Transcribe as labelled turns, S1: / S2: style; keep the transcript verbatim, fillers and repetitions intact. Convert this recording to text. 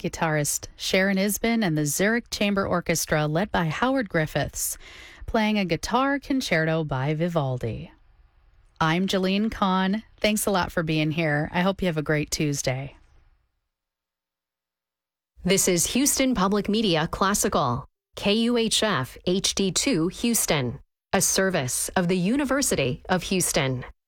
S1: guitarist Sharon Isbin and the Zurich Chamber Orchestra led by Howard Griffiths, playing a guitar concerto by Vivaldi. I'm Jolene Kahn. Thanks a lot for being here. I hope you have a great Tuesday.
S2: This is Houston Public Media Classical, K U H F H D two Houston, a service of the University of Houston.